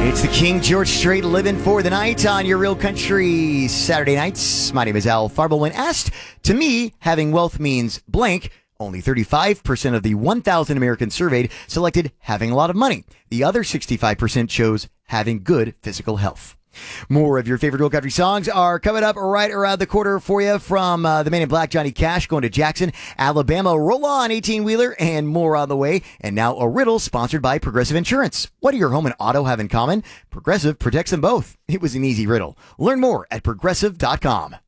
It's the King George Strait living for the night on your Real Country Saturday nights. My name is Al Farbo. When asked, to me, having wealth means blank, only 35% of the 1,000 Americans surveyed selected having a lot of money. The other 65% chose having good physical health. More of your favorite Real Country songs are coming up right around the corner for you, from the Man in Black, Johnny Cash, going to Jackson, Alabama, Roll On, 18-wheeler, and more on the way. And now a riddle sponsored by Progressive Insurance. What do your home and auto have in common? Progressive protects them both. It was an easy riddle. Learn more at Progressive.com.